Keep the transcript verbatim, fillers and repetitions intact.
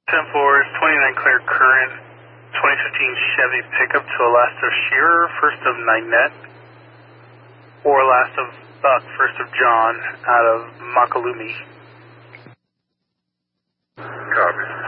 ten four is twenty-nine clear current, twenty fifteen Chevy pickup to a last of Shearer, first of Ninette, or last of Buck, first of John, out of Makalumi. Copy.